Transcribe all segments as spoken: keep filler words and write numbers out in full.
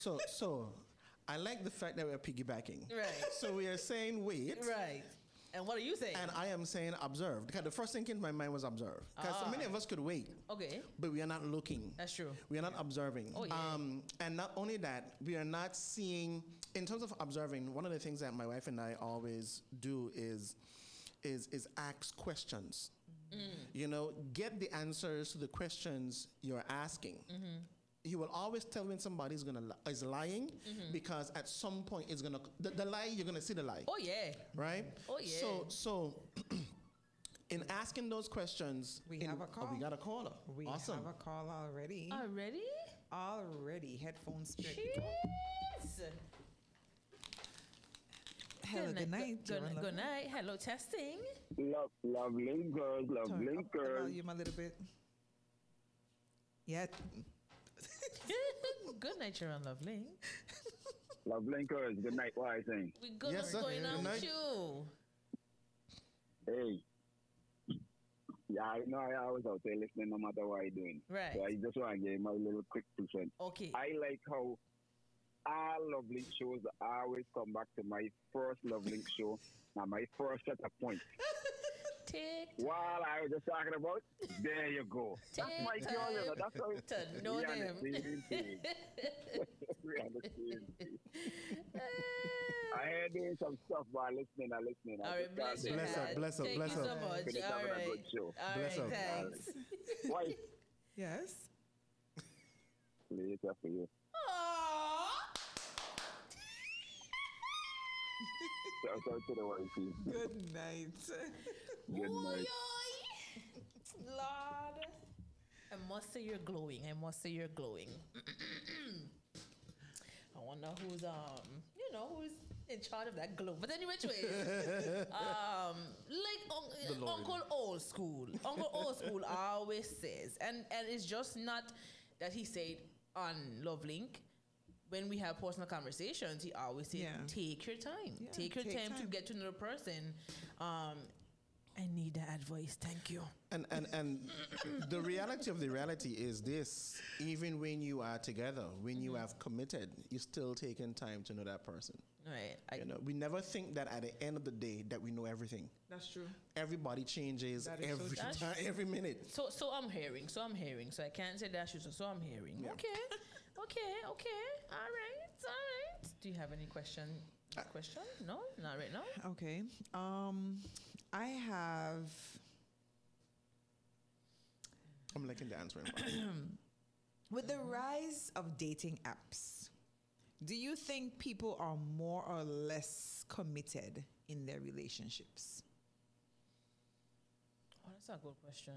So, so I like the fact that we're piggybacking. Right. So we are saying wait. Right. And what are you saying? And I am saying observe. Because the first thing in my mind was observe. Because Ah. many of us could wait. Okay. But we are not looking. That's true. We are not observing. Oh, yeah. Um, and not only that, we are not seeing, in terms of observing, one of the things that my wife and I always do is, is, is ask questions. Mm. You know, get the answers to the questions you're asking. Mm-hmm. You will always tell when somebody is gonna li- is lying mm-hmm. because at some point it's gonna the, the lie you're gonna see the lie. Oh yeah. Right. Oh yeah. So so in asking those questions, We in, have a call. Oh, we got a caller. We awesome. have a call already. Already? Already. Headphones spirit. Cheers. Hello, good night. Good, You're on good, good the- night. Hello, testing. Love, love link girls, love Turn link up the girls. volume a little bit. Yeah. Good night, you're on Lovely. Love link girls. Good night. What are you saying? We good. Yes, What's sir. going Good on night. with you? Hey. Yeah, I know I always out there listening no matter what you're doing. Right. So I just want to give my little quick two cents. Okay. I like how all Love Link shows always come back to my first Love Link show and my first set of points. Take While I was just talking about, there you go. That's Take my girl, you know. That's how to know we on them. the same page. We on the same page. I heard doing some stuff while listening and listening. I All right, just bless can't you. Bless up, Dad. bless up, Thank bless you up. so much. Finish All having a right. good show. All Bless right, up. thanks. Wife, Yes. later for you. Aww. Shout out to the wifey. Good night. Good night. Oy, oy. Lord. I must say you're glowing. I must say you're glowing. I wonder who's um you know who's in charge of that glow. But anyway, anyways, um like un- Lord. Uncle Old School. Uncle Old School always says, and and it's just not that he said on Love Link. When we have personal conversations, he always says, Yeah. take your time. Yeah, take your take time, to time. get to know the person. Um, I need that advice. Thank you. And and and the reality of the reality is this: even when you are together, when you have committed, you're still taking time to know that person. Right. I, You know, we never think that at the end of the day that we know everything. That's true. Everybody changes That is so every true. time, every minute. So, so I'm hearing. So I'm hearing. So I can't say that's true. So, so I'm hearing. Yeah. Okay. Okay. Okay. All right. All right. Do you have any question? Question? No, not right now. Okay. Um, I have. I'm liking the answer. With the rise of dating apps, do you think people are more or less committed in their relationships? Oh, that's a good question.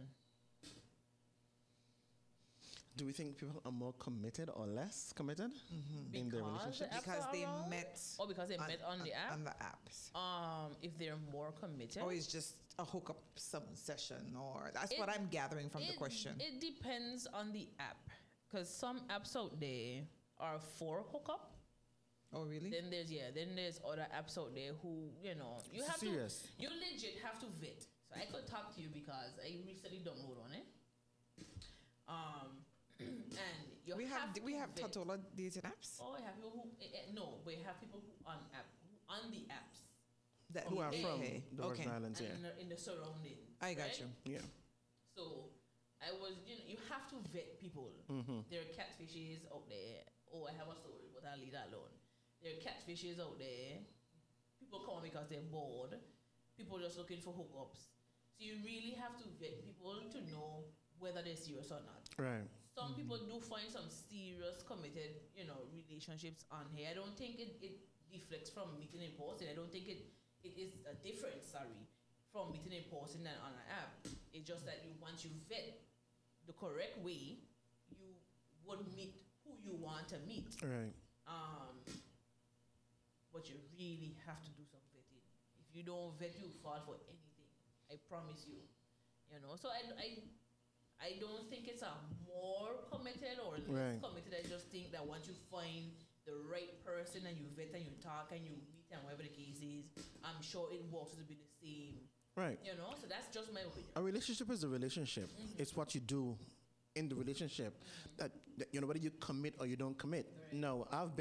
Do we think people are more committed or less committed in their Because relationship? the apps Because are they around? met. Or because they met on the app? On the apps. Um, if they're more committed. Or it's just a hookup some session, or that's It- what I'm gathering from the It- question. It depends on the app. Because some apps out there are for hookup. Oh, really? Then there's yeah. Then there's other apps out there who you know you have Serious. to you legit have to vet. So I could talk to you because I recently downloaded on it. Um, and you we have, have to we have vet. Totola dating apps Oh, I have people who eh, eh, no, we have people who on app who on the apps that Who are Okay. from okay. the Virgin Islands, and yeah. in, the, in the surrounding. I got right? you. Yeah. So I was, you know, you have to vet people. Mm-hmm. There are catfishes out there. Oh, I have a story, but I'll leave that alone. There are catfishes out there. People come because they're bored. People just looking for hookups. So you really have to vet people to know whether they're serious or not. Right. Some people do find some serious committed, you know, relationships on here. I don't think it, it deflects from meeting in person. I don't think it, it is a difference, sorry, from meeting in person and on an app. It's just that you once you vet the correct way, you would meet who you want to meet. Right. Um, but you really have to do some vetting. If you don't vet, you fall for anything. I promise you. You know, so I, I, I don't think it's a more committed or less Right. committed. I just think that once you find the right person and you vet and you talk and you meet and whatever the case is, I'm sure it works to be the same. Right. You know, so that's just my opinion. A relationship is a relationship. It's what you do in the relationship. That, that you know whether you commit or you don't commit. Right. No, I've been